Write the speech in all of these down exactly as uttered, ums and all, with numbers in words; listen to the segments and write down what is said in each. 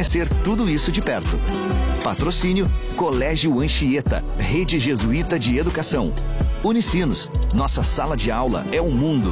conhecer tudo isso de perto. Patrocínio Colégio Anchieta, Rede Jesuíta de Educação. Unicinos, nossa sala de aula é um mundo.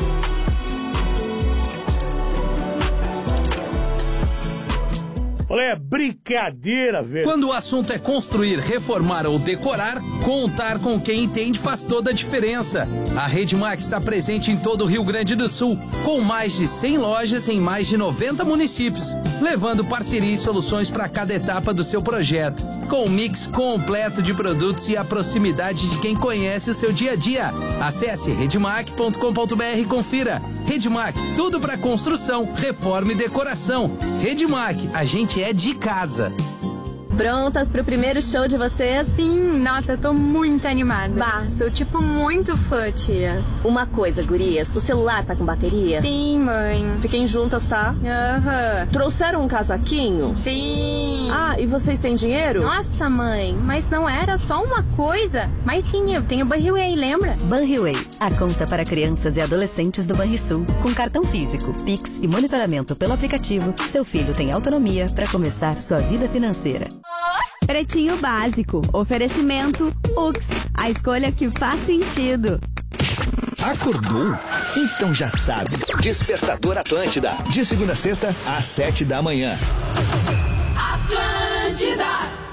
Olha, é brincadeira, velho. Quando o assunto é construir, reformar ou decorar, contar com quem entende faz toda a diferença. A Redmac está presente em todo o Rio Grande do Sul, com mais de cem lojas em mais de noventa municípios, levando parceria e soluções para cada etapa do seu projeto, com um mix completo de produtos e a proximidade de quem conhece o seu dia a dia. Acesse redmac ponto com ponto br e confira. Redmac, tudo para construção, reforma e decoração. Redmac, a gente é de casa. Prontas pro primeiro show de vocês? Sim, nossa, eu tô muito animada. Bah, sou tipo muito fã, tia. Uma coisa, gurias, o celular tá com bateria? Sim, mãe. Fiquem juntas, tá? Aham. Uhum. Trouxeram um casaquinho? Sim. Ah, e vocês têm dinheiro? Nossa, mãe, mas não era só uma coisa. Mas sim, eu tenho Banriway, lembra? Banriway, a conta para crianças e adolescentes do Banrisul. Com cartão físico, Pix e monitoramento pelo aplicativo, seu filho tem autonomia para começar sua vida financeira. Pretinho Básico. Oferecimento U X. A escolha que faz sentido. Acordou? Então já sabe. Despertador Atlântida. De segunda a sexta, às sete da manhã. Atlântida.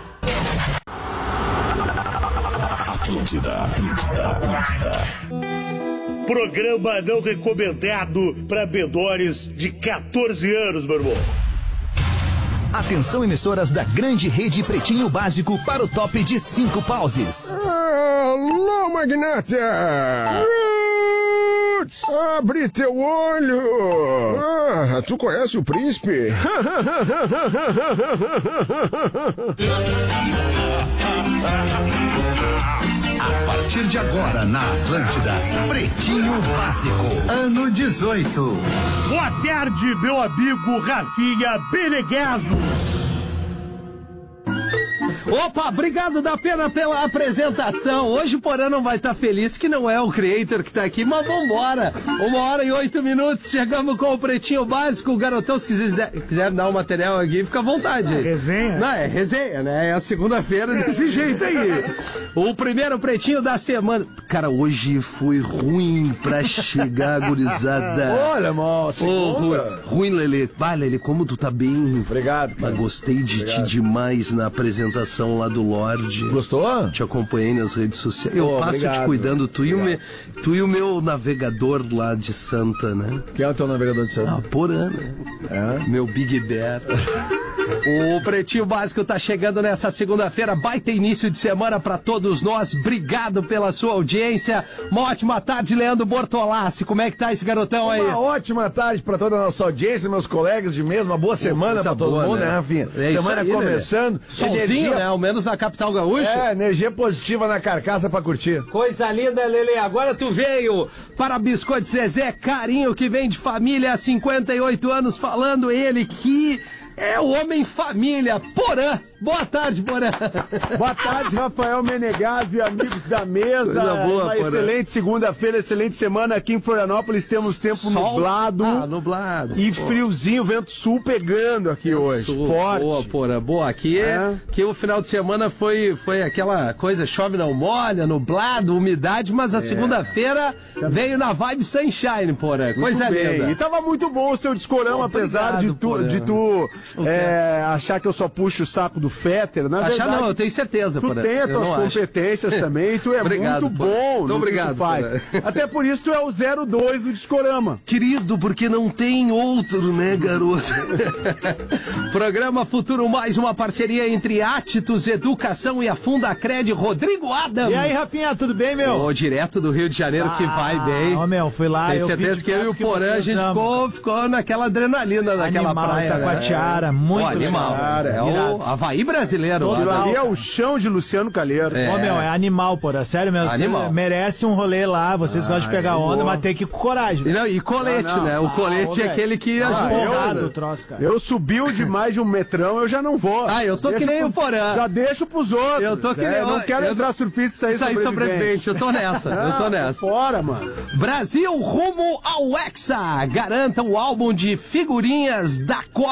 Atlântida. Atlântida. Atlântida. Programa não recomendado para menores de catorze anos, meu irmão. Atenção, emissoras da grande rede Pretinho Básico para o top de cinco pauses. Alô, magnata! Roots! Abre teu olho! Ah, tu conhece o príncipe? A partir de agora, na Atlântida, Pretinho Básico, ano dezoito. Boa tarde, meu amigo Rafinha Beneguezo. Opa, obrigado da pena pela apresentação. Hoje o Porã não vai estar feliz que não é o Creator que tá aqui, mas vambora. Uma hora e oito minutos, chegamos com o Pretinho Básico. O garotão, se quiser, quiser dar um material aqui, fica à vontade. É resenha? Não, é resenha, né? É a segunda-feira desse jeito aí. O primeiro Pretinho da semana. Cara, hoje foi ruim pra chegar, gurizada. Olha, moça. Oh, ruim, ruim, Lelê. Vai, Lelê, como tu tá bem. Obrigado, cara. Mas gostei de Obrigado. ti demais na apresentação lá do Lorde. Gostou? Te acompanhei nas redes sociais. Eu oh, passo obrigado, te cuidando, tu e, o me, tu e o meu navegador lá de Santa, né? Quem é o teu navegador de Santa? Ah, Porã, né? É? Meu Big Bear. O Pretinho Básico tá chegando nessa segunda-feira, baita início de semana pra todos nós. Obrigado pela sua audiência. Uma ótima tarde, Leandro Bortolassi. Como é que tá esse garotão aí? Uma ótima tarde pra toda a nossa audiência, meus colegas de mesa. Uma boa semana pra todo boa, mundo, né, né Rafinha? É semana aí, começando. Né? Solzinho, energia... né? Ao menos na capital gaúcha. É, energia positiva na carcaça pra curtir. Coisa linda, Lele. Agora tu veio para Biscoito Zezé, carinho que vem de família há cinquenta e oito anos, falando ele que é o homem família, Porã. Boa tarde, Porã. Boa tarde, Rafael Menegazzi e amigos da mesa. Coisa boa, Uma Porã. excelente segunda-feira, excelente semana aqui em Florianópolis. Temos tempo Sol? nublado. Ah, nublado. E Pô. friozinho, vento sul pegando aqui Vento hoje. sul. Forte. Boa, Porã. Boa. Aqui é. que o final de semana foi, foi aquela coisa, chove não molha, nublado, umidade, mas a é. segunda-feira veio na vibe sunshine, Porã. Coisa muito bem. linda. E tava muito bom o seu discorão, Obrigado, apesar de tu, de tu é, achar que eu só puxo o saco do Féter. Na Achar verdade, não, eu tenho certeza, tu Porã. tem as Eu tuas competências também, e tu é obrigado, muito Porã. bom Muito no obrigado, que tu faz. Porã. Até por isso tu é o zero dois do Discorama. Querido, porque não tem outro, né, garoto? Programa Futuro Mais, uma parceria entre Atitus Educação e a Fundacred. Rodrigo Adam. E aí, Rafinha, tudo bem, meu? Ô, direto do Rio de Janeiro, ah, que vai bem. Ó, meu, fui lá, Tenho eu certeza que eu e o Porã, a gente ficou, ficou naquela adrenalina daquela animal, praia. Tá com a tiara, né? muito Ó, animal. Cara, é o Havaí brasileiro. Aquilo lá, ali é o chão de Luciano Calheiro. É. Ô, meu, é animal, Porã. Sério mesmo. Animal. Você merece um rolê lá, vocês ah, gostam de pegar onda, mas tem que ir com coragem. E, não, e colete, ah, não. né? O colete ah, é aquele que ah, ajuda. Eu, troço, cara. eu subiu de mais de um metrão, eu já não vou. Ah, eu tô deixa que nem pros, o Porã. Já deixo pros outros. Eu tô que é, nem eu não quero eu, entrar surfista e sair, sair sobrevivente. Eu tô nessa, ah, eu tô nessa. Fora, mano. Brasil rumo ao Hexa. Garanta o álbum de figurinhas da Copa no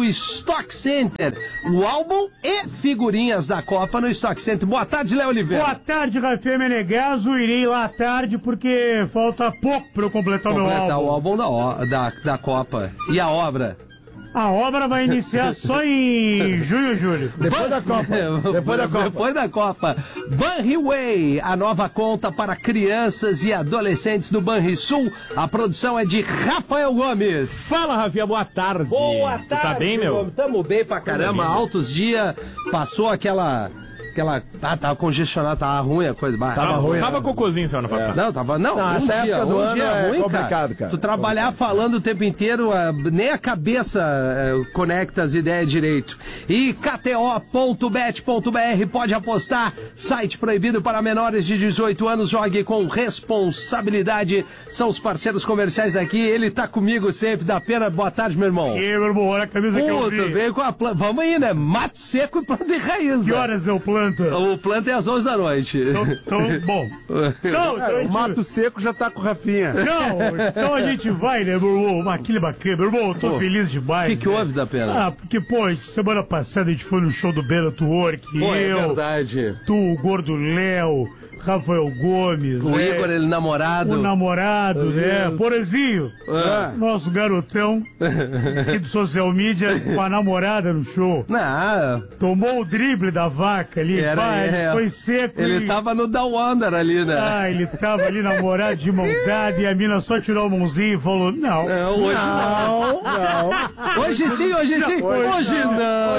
Stock Center. O álbum e figurinhas da Copa no Stock Center. Boa tarde, Léo Oliveira. Boa tarde, Rafael Menegaso. Irei lá à tarde porque falta pouco para eu completar, completar meu álbum. o álbum da, da, da Copa. E a obra? A obra vai iniciar só em junho, julho. Depois da Copa. Depois da Copa. Depois da Copa. Banriway, a nova conta para crianças e adolescentes do Banrisul. A produção é de Rafael Gomes. Fala, Rafinha, boa tarde. Boa tarde. Tu tá bem, meu? Tamo bem pra caramba, altos dias. Passou aquela... Aquela. Ah, tava congestionado, tava ruim a coisa. Tava, tava ruim. Tava cocôzinho semana passada. Não, tava. Não, não um essa dia, época do um ano dia é ruim, complicado, cara. cara. Tu trabalhar falando o tempo inteiro, uh, nem a cabeça uh, conecta as ideias direito. E K T O ponto bet ponto B R pode apostar. Site proibido para menores de dezoito anos. Jogue com responsabilidade. São os parceiros comerciais daqui. Ele tá comigo sempre. Dá pena. Boa tarde, meu irmão. E aí, meu irmão, olha a camisa que eu vi. Puta, veio com a planta. Vamos aí, né? Mato seco e planta de raiz. Que né? horas eu planto? O planta é às onze da noite. Então, então bom. Então, É, o gente... Mato Seco já tá com o Rafinha. Não, então a gente vai, né, meu irmão? Uma aquele bacana. Meu irmão, eu tô Pô, feliz demais. O que, que né? houve da pena? Ah, porque, pô, semana passada a gente foi no show do Beto Work. Pô, eu, é verdade. tu, o Gordo Léo, Rafael Gomes. O né? Igor, ele namorado. O namorado, né? Porazinho, Ah. nosso garotão aqui do social media com a namorada no show. Não. Tomou o drible da vaca ali, Era, vai, é, foi seco. Ele e... tava no Down Under ali, né? Ah, ele tava ali namorado de mão dada e a mina só tirou a mãozinha e falou: Não. Não, hoje não. não. Hoje sim, hoje sim. Hoje, Hoje não.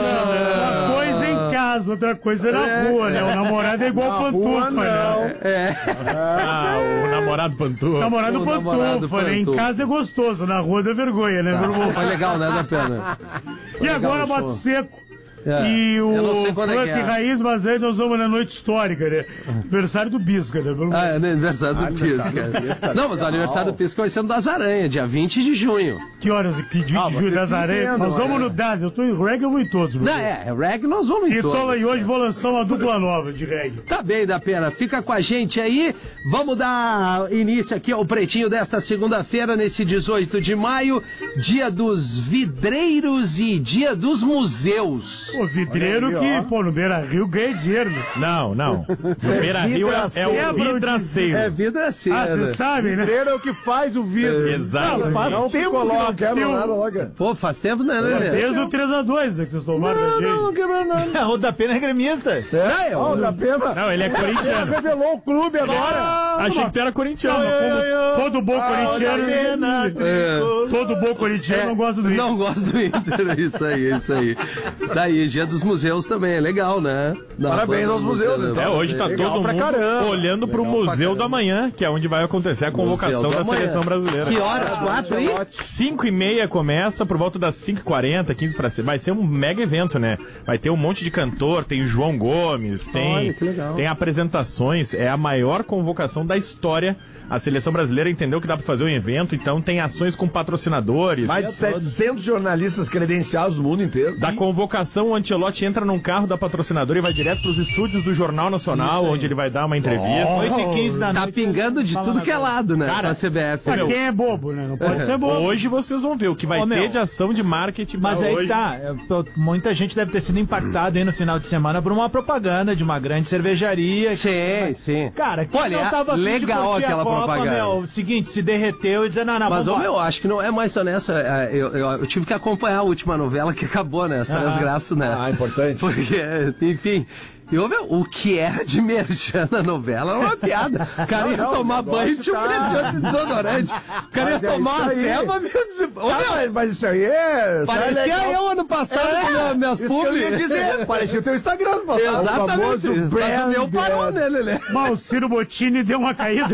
Uma coisa em casa, outra coisa na É, rua, né? é. O namorado é igual Na pantufa, rua, né? É. Ah, o namorado pantufa. Namorado O pantufa, namorado né? Em pantufa. casa é gostoso, na rua dá vergonha, né, meu irmão? Foi legal, né, da pena? Foi E legal agora o Mato show. Seco. É, E o eu não sei quando é Planta que e é. Raiz, mas aí nós vamos na noite histórica, né? Aniversário do Bisca, né? Ah, é aniversário do Pisca. Não, mas o aniversário do Pisca vai ser no das Aranhas, dia vinte de junho. Que horas? Que dia Ah, de julho você das se areias? entenda, Nós vamos olha. no Daz, eu tô em reggae, eu vou em todos. meu Não, irmão. é, é reggae, nós vamos em E tô lá, todos. e hoje vou lançar uma dupla nova de reggae. Tá bem, da pena. Fica com a gente aí. Vamos dar início aqui ao Pretinho desta segunda-feira, nesse dezoito de maio, dia dos vidreiros e dia dos museus. Pô, vidreiro Olha aí, que, pô, no Beira Rio ganha dinheiro, né? Não, não. No Beira Rio é, é o vidraceiro. vidraceiro. É vidraceiro. Ah, você sabe, né? Vidreiro é o que faz o vidro. Exato. Não, faz Não tempo coloca, que não quebra eu- nada logo. Pô, faz tempo, né, né? Desde o três a dois, né, que vocês tomaram da gente. Não quebra nada. O da Pena é gremista. É, Ó, ó, o da Pena. Não, ele é corintiano. Revelou o clube agora. Achei que tu era corintiano. Como todo bom corintiano, Pena, É. todo bom corintiano É, não gosta do Inter. Não gosto do Inter, é isso aí, é isso aí. Tá aí, dia dos museus também, é legal, né? Dá Parabéns banda aos do museus, museu, então. É, hoje tá Legal todo pra mundo caramba. olhando pro Legal pra Museu caramba. da Manhã, que é onde vai acontecer a convocação Museu da da Seleção Manhã. Brasileira. Que horas? Quatro e? cinco e meia começa, por volta das cinco e quarenta, quinze para cima. Vai ser um mega evento, né? Vai ter um monte de cantor, tem o João Gomes, tem, Olha, que legal. tem apresentações. É a maior convocação da história. A Seleção Brasileira entendeu que dá pra fazer um evento, então tem ações com patrocinadores. Mais de setecentos jornalistas credenciados do mundo inteiro. Da convocação, o Ancelotti entra num carro da patrocinadora e vai direto pros estúdios do Jornal Nacional, onde ele vai dar uma entrevista. oito e quinze da Tá noite. pingando de tudo que é lado, né? Cara, Pra C B F. Pra meu, quem é bobo, né? Não pode ser bobo. Hoje vocês vão ver o que vai Ô, ter meu, de ação de marketing. Mas pra aí hoje. que tá, é, pô, muita gente deve ter sido impactada aí no final de semana por uma propaganda de uma grande cervejaria. Sim, sim. Cara, que Olha, não tava afim de legal curtir aquela a Copa, propaganda. meu, seguinte, se derreteu e dizer, não, não, Mas, ô, vambora. meu, acho que não é mais só nessa. é, Eu, eu, eu tive que acompanhar a última novela que acabou, né? As Três Ah. Graças, né? Ah, importante. Porque, enfim. E, ô, meu, o que era de merchan na novela era uma piada. O cara ia Não, não, tomar o banho e negócio tinha um tá- milhão de desodorante. O cara Mas ia é tomar uma isso aí. ceva, meu Deus. Ô, Ah, meu, mas, mas isso aí é... parecia isso aí é legal. eu ano passado É, com minha- minhas isso que eu ia publi. dizer. Parecia o teu Instagram no passado. O Exatamente. famoso Mas o brand meu parou ad. nele, né? Mas o Ciro Bottini deu uma caída.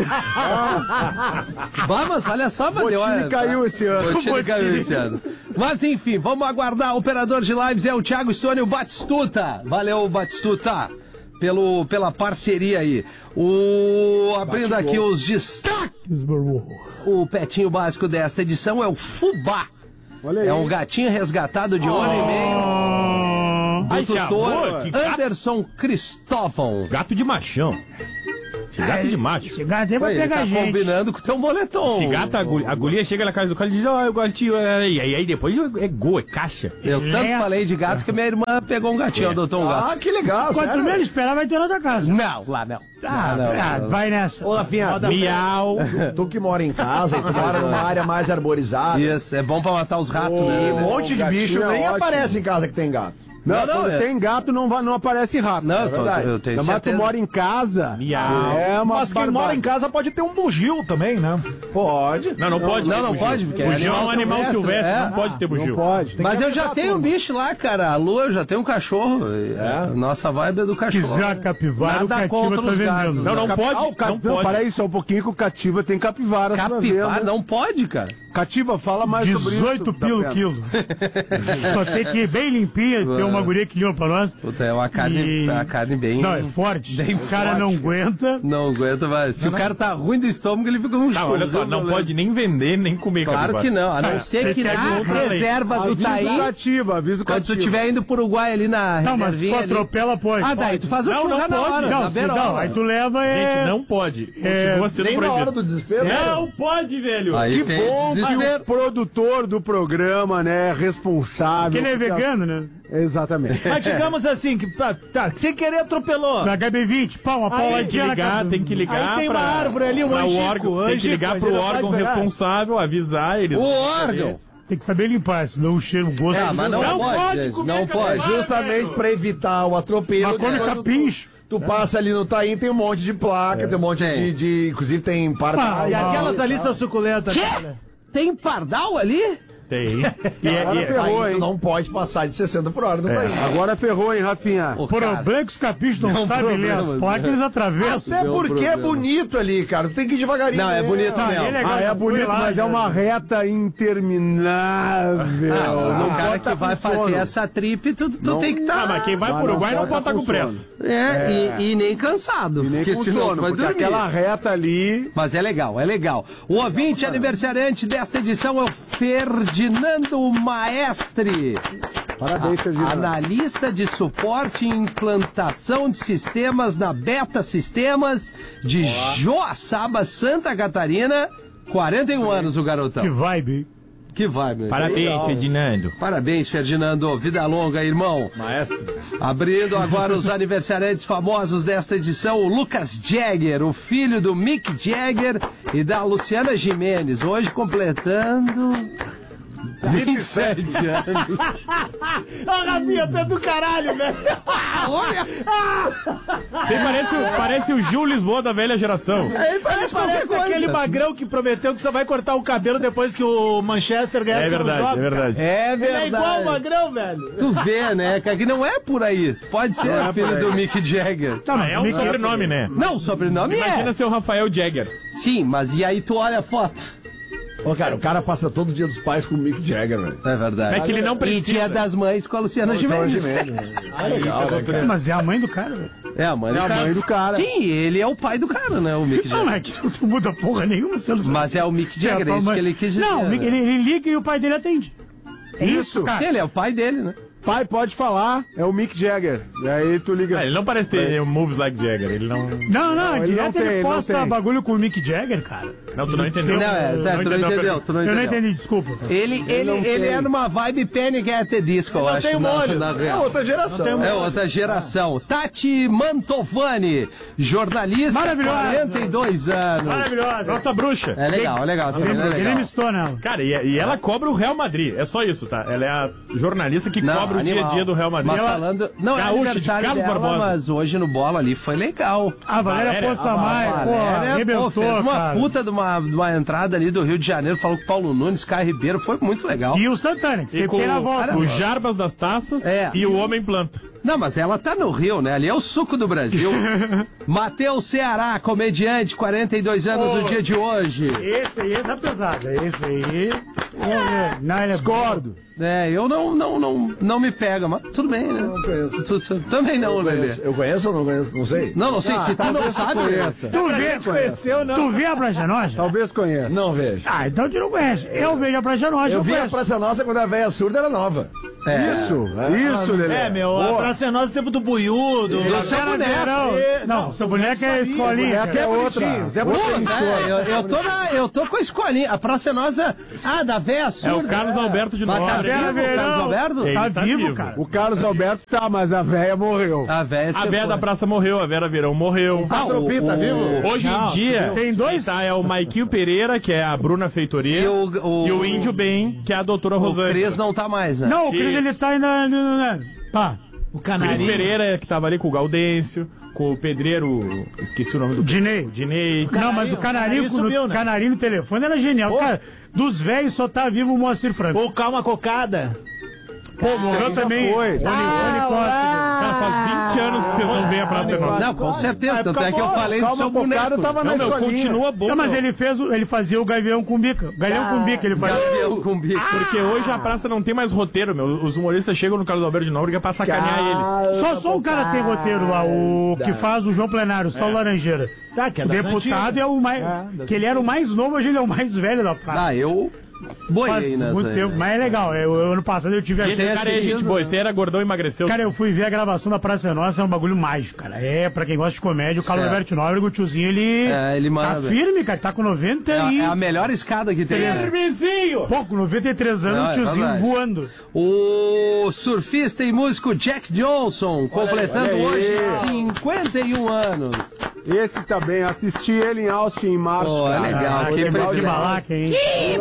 Vamos, olha só, mano. Botini olha, caiu esse ano. Botini Botini. caiu esse ano. Mas enfim, vamos aguardar. O operador de lives é o Thiago Stone Batistuta. Valeu, Batistuta, pelo, pela parceria aí. O, abrindo aqui os destaques. O petinho básico desta edição é o Fubá. Olha aí. É um gatinho resgatado de um ano e meio. Do Ai, tutor amor, que gato. Anderson Cristóvão. Gato de machão. Esse gato é de macho. Esse gato é pra Ele pegar tá gente. combinando com o teu moletom. Esse gato, a guria, a guria chega na casa do cara e diz, ó, oh, eu gosto de... E aí, aí depois é gol, é caixa. Eu tanto É. falei de gato que minha irmã pegou um gatinho, É. adotou um gato. Ah, que legal, Quanto sério. menos esperar, vai ter na tua casa. Não, lá não. Ah, não, ah, não. vai nessa. Ô, Rafinha, Miau. tu que mora em casa e tu mora numa área mais arborizada. Isso, é bom pra matar os ratos, E né? um monte de bicho gatinho é nem ótimo. aparece em casa que tem gato. Não, Não, não, quando é- tem gato não, vai, não aparece rato. Não, é eu tô- verdade. eu tenho Mas certeza. tu mora em casa. Miau. É uma Mas quem barbárie. mora em casa pode ter um bugio também, né? Pode. Não, não pode Não, ter não bugio. pode, porque é Bugio é um animal silvestre, é. não pode ter bugio. Não pode. Tem Mas que eu já avisar tenho um tudo. bicho lá, cara. A Lu, eu já tenho um cachorro. É. Nossa vibe é do cachorro. Quiser capivara, o Nada Cativa contra tá os vendendo. gatos. Não, não Cap- pode, Ah, o ca- não Não, pode. para aí só um pouquinho que o Cativa tem capivaras pra Capivara venda. não pode, cara. Cativa, fala mais sobre isso. dezoito pila o Tá quilo. Só tem que ir bem limpinha, tem uma guria que limpa pra nós. Puta, é uma carne, E- uma carne bem... Não, é forte. bem O cara forte. não aguenta. Não aguenta, mas se o cara tá ruim do estômago, ele fica um Tá, olha só, não pode nem vender, nem comer Claro capivara. que não, a não É, ser tem que que na contra a lei. reserva do Avisa o Taí, Cativa, avisa o quando tu Cativa. estiver indo pro Uruguai ali na Não, mas se reservinha tu ali... atropela, pode. Ah, daí tu faz o Não, churrasco não na pode. hora, Não, na se- beirola. não, aí tu leva é... Gente, não pode. É, Continua sendo Nem na proibido. hora do desespero. Não pode, velho. Aí Que tem bom que desespero. o produtor do programa, né, responsável... Porque ele é porque a- vegano, né? Exatamente. Mas digamos assim, que tá, tá, que sem querer atropelou. Na H B vinte, pá, uma Aí, Tem que pauladinha na ligar, cara. tem que ligar Aí tem pra, uma árvore ali, um pra o angico, órgão, tem que angico, ligar pro ele vai órgão pegar. responsável, avisar eles. O vão órgão. Tem que saber limpar, senão o cheiro, o gosto... É, mas não, Não pode, pode gente, comer não capivara, pode. Justamente pra evitar o atropelo. Mas come quando capincho. Tu, tu passa ali no Taim, tem um monte de placa, tem um monte Tem. de, de. Inclusive tem para. Ah, E aquelas ali são suculentas. né? Tem pardal ali? Tem. E, é- Agora e- ferrou, Tu hein? não pode passar de sessenta por hora no Taim. Agora ferrou, hein, Rafinha? Ô, O cara, problema é que os capichos não, Não, sabem ler problema, as placas, eles atravessam. Até Deu porque é problema. bonito ali, cara. Tu tem que ir devagarinho. Não, é né? bonito Não, mesmo. ele é legal, Ah, já é fui bonito, lá, mas já- é uma reta interminável. Ah, mas o Não cara bota que vai com fazer sono. essa trip, tu, tu Não- tem que estar... Ah, mas quem vai Mas pro não Uruguai não bota pode estar com com pressa. sono. É, E, e nem cansado, E nem porque com senão sono, tu vai porque dormir. aquela reta ali... Mas é legal, é legal. O ouvinte aniversariante desta edição é o Ferdinando Maestre. Parabéns, Ferdinando. Analista de suporte e implantação de sistemas na Beta Sistemas de Joaçaba, Santa Catarina. quarenta e um anos o garotão. Que vibe. Que vai, meu. Parabéns, Legal. Ferdinando. Parabéns, Ferdinando. Vida longa, irmão. Maestro. Abrindo agora os aniversariantes famosos desta edição, o Lucas Jagger, o filho do Mick Jagger e da Luciana Gimenez, hoje completando vinte e sete anos. A Rafinha tá do caralho, velho. Olha! Você parece, o- parece o Gil Lisboa da velha geração. Ele parece, parece aquele magrão que prometeu que só vai cortar o cabelo depois que o Manchester ganhar É os verdade, jogos, é verdade. cara. É Ele é verdade. igual o magrão, velho. Tu vê, né, cara, que não é por aí. Tu pode ser Não é filho por aí. do Mick Jagger. Tá, mas É um Mickey- sobrenome, né? Não, o sobrenome Imagina é. ser o Rafael Jagger. Sim, mas e aí tu olha a foto? Ô, cara, o cara passa todo dia dos pais com o Mick Jagger, velho. É verdade. É que ele não E precisa. dia das mães com a Luciana Luciana Gimenez. Gimenez. Ah, legal, né, cara? Mas é a mãe do cara, velho. É a mãe do É a cara. mãe do cara. Sim, ele é o pai do cara, né, o Mick Não, Jagger. é que não tu muda porra nenhuma, você não sabe. Mas é o Mick Se a Jagger, tua é isso mãe- que ele quis dizer. Não, o Mick- né? ele, ele liga e o pai dele atende. É isso, cara. Sim, ele é o pai dele, né? Pai, pode falar, é o Mick Jagger. E aí tu liga... Ah, ele não parece ter moves like Jagger. Ele não. Não, não, Não, ele direto não tem, ele ele não posta tem. bagulho com o Mick Jagger, cara. Não, tu não entendeu. Não, é, tá, tu não entendeu, tu não Eu não entendeu. entendi, desculpa. Ele, ele, não ele tem. é numa vibe Panic at the Disco, eu Não acho. tem na- molho. na É real. outra geração. É outra geração. Tati Mantovani, jornalista, Maravilhosa. quarenta e dois anos. Maravilhosa. Nossa bruxa. É legal, é legal. essa menina é Ele legal. me estou nela. Cara, e, e ela cobra o Real Madrid. É só isso, tá? Ela é a jornalista que Não, cobra o dia a animal. dia do Real Madrid. Mas Ela- falando... Não, é Gaúcha, de aniversário Carlos dela, Barbosa. mas hoje no bola ali foi legal. A Valéria Valéria- Poçamai, A pô, Valéria, arrebentou, pô, fez uma cara. puta de uma, de uma entrada ali do Rio de Janeiro, falou com o Paulo Nunes, Caio Ribeiro, foi muito legal. E os Titanic, E sempre com tem na volta. o Jarbas das Taças É. e o Homem Planta. Não, mas ela tá no Rio, né? Ali é o suco do Brasil. Matheus Ceará, comediante, quarenta e dois anos Ô. no dia de hoje. Esse aí, essa é pesada. Esse aí... É, não, ele é Discordo. É, eu não, não, não, não me pega, mas tudo bem, né? Não conheço. Tu, tu, também não, Lelê. Eu conheço ou não conheço? Não sei. Não, não sei. Ah, Se tu não sabe, conheça. Tu vê, conheceu, não? Tu vê a Praça Nossa? Talvez conheça. Não vejo. Ah, então tu não conhece. Eu vejo a Praça Nossa, Eu eu vi a conheço. Praça Nossa quando a velha surda era nova. É. Isso, isso, Lelê. É, meu, a Boa. Praça é Nossa, tempo do Buiú, do... Do seu boneco. Não, seu boneco é escolinha. Essa é outra. Zé Puta, Bonitinho. é, eu, eu, tô na, eu tô com a escolinha. A Praça é Nossa. Ah, da véia surda. É o Carlos Alberto de Mas tá Nóbrega. vivo, o Verão. Carlos Alberto? Ele Tá, tá vivo, vivo. cara. O Carlos Alberto tá, mas a véia morreu. A véia A Vera da Praça morreu, a Vera Verão morreu. Ah, o, Tropita, o, vivo? Hoje Não, em dia, tem dois? quem tá é o Maiquinho Pereira, que é a Bruna Feitoria, E o, o, e o Índio Bem, que é a doutora o Rosângela. Cris não tá mais, né? Não, o Cris, Isso. ele tá ainda... ainda- Pá, O Cris Canarinho. Pereira, que tava ali com o Gaudêncio, com o pedreiro, esqueci o nome do Dinei. Dinei. Não, mas o o canarinho, Canarinho no, subiu, né? canarinho no telefone era genial. Cara, dos velhos só tá vivo o Moacir Franco. Ou Calma Cocada. Pô, morreu também. foi. Rony, Rony Costa. Cara, faz vinte anos que vocês não veem a Praça Nossa. Não, com certeza. Tanto é que eu boa, falei do calma, seu Cocada, boneco. eu tava na Não, meu, escolinha. continua bom. Não, mas meu. ele fez, o- ele fazia o Gavião com bica. Gavião com bica, ele fazia. Gavião com bico. Porque hoje a praça não tem mais roteiro, meu. Os humoristas chegam no Carlos Alberto de Nóbrega pra sacanear ele. Só, só um cara tem roteiro lá, o que faz o João Plenário, só o Laranjeira. Tá, que é O das deputado antigas. é o mais. É, das que ele era o mais novo, hoje ele é o mais velho da praça. Ah, eu boiei Faz nessa muito aí. tempo, mas é legal. Eu, eu, ano passado eu tive a Esse Tem cara é assistido, gente boa. né? Esse era gordão e emagreceu. Cara, eu fui ver a gravação da Praça Nossa, é um bagulho mágico, cara. É, pra quem gosta de comédia, o Carlos Certo. Alberto Nóbrega, o tiozinho, ele. É, ele tá manda. firme, cara. Tá com noventa É, a- e. é a melhor escada que tem. né? Firmezinho! Pô, com noventa e três anos, Não, o é tiozinho verdade. voando. O surfista e músico Jack Johnson, completando olha aí. hoje cinquenta e um anos. Esse também, assisti ele em Austin em março. Pô, é cara. legal, Ah, que que privilégio. balaca, hein?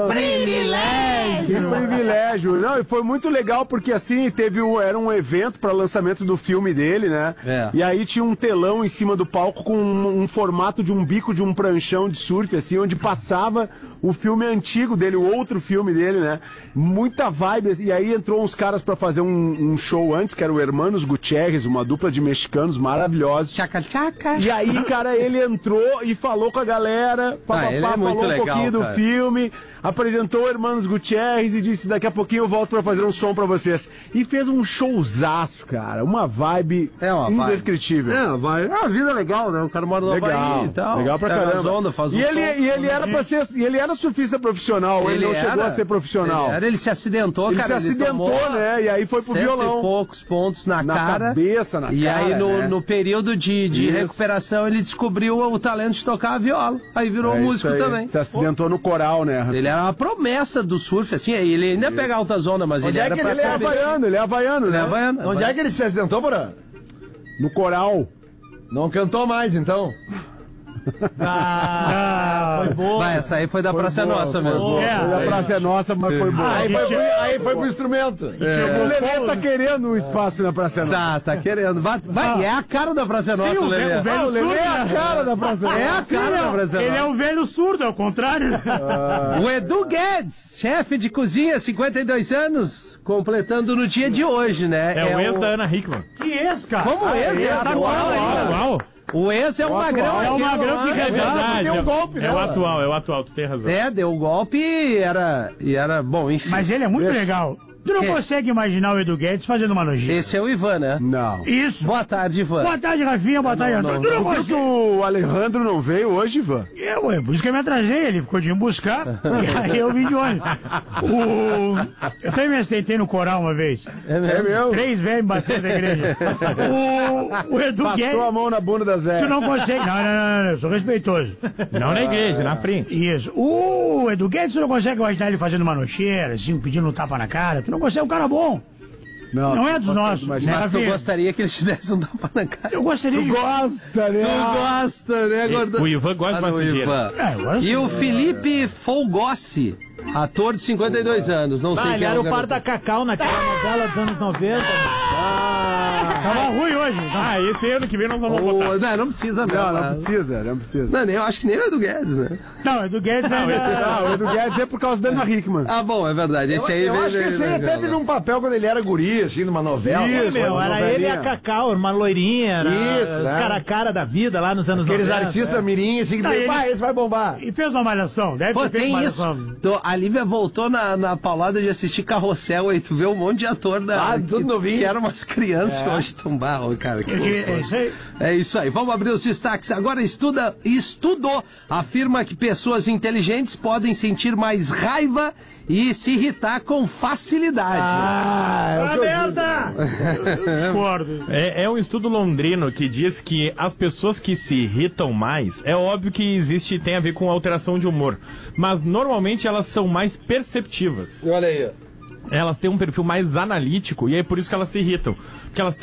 Que privilégio. Não, e foi muito legal porque assim, teve um, era um evento para lançamento do filme dele, né? É. E aí tinha um telão em cima do palco com um, um formato de um bico de um pranchão de surf, assim, onde passava o filme antigo dele, o outro filme dele, né? Muita vibe. assim, E aí entrou uns caras para fazer um, um show antes, que era o Hermanos Gutierrez, uma dupla de mexicanos maravilhosos. Tchaca, tchaca. E aí, cara, ele entrou e falou com a galera, papapá, Ah, ele é muito falou um legal, pouquinho do cara. filme, apresentou o Hermanos Gutierrez e disse, daqui a pouquinho eu volto pra fazer um som pra vocês. E fez um showzaço, cara, uma vibe É uma vibe. indescritível. É, vai. É uma vida legal, né? O cara mora no Legal, Havaí e tal. legal pra Pega caramba. as ondas, faz um e, ele, som. e ele era pra ser, e ele era surfista profissional, ele, não chegou era- a ser profissional. Ele, era, ele se acidentou, Ele cara. se acidentou, tomou né? E aí foi pro cento violão. e poucos pontos na, Na cara. cabeça, na E cara, aí, no, né? no período de, de Isso. recuperação, ele descobriu o talento de tocar a viola. Aí virou É isso músico aí. também. Se acidentou no coral, né? Ele era uma promessa do surf, assim. Ele ainda pega altas ondas, mas Onde ele é era que pra Ele é ser- havaiano, ele é havaiano, Ele é né? havaiano. Onde é que ele se acidentou, Porã? No coral. Não cantou mais, então. Ah, foi boa. Vai, essa aí foi da Praça boa, Nossa foi mesmo. boa. É, Foi aí- a praça é nossa, mas foi boa. Aí foi, pro, aí foi pro instrumento. O Lelê tá querendo um espaço na Praça é Nossa. Tá, tá querendo. Vai, vai, é a cara da Praça Nossa, o o Lelê. velho- o velho Ah, o Lelê é a surdo, né? cara da Praça É a Nossa. cara da Praça Ele é Nossa. o velho surdo, ao contrário. né? O Edu Guedes, chefe de cozinha, cinquenta e dois anos, completando no dia de hoje, né? É, o ex da Ana Hickman. Que esse, cara? Como Ah, esse? É tá atual atual ainda. Atual? O ex é o magrão. É o aquele magrão lá. que É rebenta. verdade. tem um é- golpe é nela. o atual, é o atual, tu tem razão. É, deu o golpe e era, e era bom, enfim. Mas ele é muito legal. Tu não Que? consegue imaginar o Edu Guedes fazendo uma nojinha. Esse é o Ivan, né? Não. Isso. Boa tarde, Ivan. Boa tarde, Rafinha. Boa tarde, não, Antônio. não, Tu não Por que consegue. o Alejandro não veio hoje, Ivan? Eu, é por isso que eu me atrasei, ele ficou de me buscar, e aí eu vim de ônibus. O... Eu também me acidentei no coral uma vez. É mesmo? É meu? Três velhos me bateram da igreja. O, o Edu Passou Guedes, a mão na bunda das tu velhas. não consegue. Não, não, não, não, eu sou respeitoso. Não na igreja, na frente. Isso. O Edu Guedes, tu não consegue imaginar ele fazendo uma nocheira, assim, pedindo um tapa na cara. Tu não consegue, é um cara bom. Não é dos consigo nossos. imaginar. né, Mas tu Rafinha? gostaria que ele te desse um tapa na cara? Eu gostaria Tu de. gosta, né? Tu gosta, né, gordão? O Ivan gosta de Ah, não, massageira. Ivan. É, eu gosto. E o Felipe Folgossi, ator de cinquenta e dois anos, não sei Ah, quem ele é era o o par garoto. da Cacau naquela novela dos anos noventa. Ah, Tava ruim hoje. Ah, esse ano que vem nós vamos Ô, botar. Não, não precisa mesmo. Não, não né? precisa, não precisa. Não, nem, eu acho que nem o Edu Guedes, né? Não, o Edu Guedes Não, ainda... o Edu Guedes é por causa da Ana Hickman. Ah, bom, é verdade. Esse Eu, aí eu veio- acho que esse aí veio- até veio- teve um papel quando ele era guri, assim, numa novela. Sim, sabe? meu, era novelinha. ele e a Cacau, uma loirinha, era Isso, os né? cara a cara da vida lá nos anos Aqueles noventa. artistas é. mirim, assim, que Tá, tem, ele- vai, esse vai bombar. E fez uma malhação, deve Pô, ter feito tem malhação. isso. Tô- a Lívia voltou na, na paulada de assistir Carrossel aí. Tu vê um monte de ator da, Ah, tudo que, novinho. que eram umas crianças É. hoje tão barro, cara. Que É loucura. isso aí. É isso aí. Vamos abrir os destaques. Agora estuda, estudou. Afirma que pessoas inteligentes podem sentir mais raiva e se irritar com facilidade. Ah, é o Ah, que eu merda! Eu discordo. É, é um estudo londrino que diz que as pessoas que se irritam mais, é óbvio que existe, tem a ver com alteração de humor, mas normalmente elas são mais perceptivas. Olha aí. Elas têm um perfil mais analítico e é por isso que elas se irritam. Porque elas